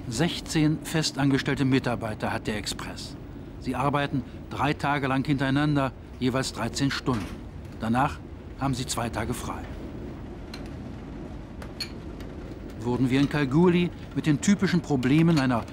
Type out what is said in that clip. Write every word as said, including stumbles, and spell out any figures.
sechzehn festangestellte Mitarbeiter hat der Express. Sie arbeiten drei Tage lang hintereinander, jeweils dreizehn Stunden. Danach haben sie zwei Tage frei. Wurden wir in Kalgoorlie mit den typischen Problemen einer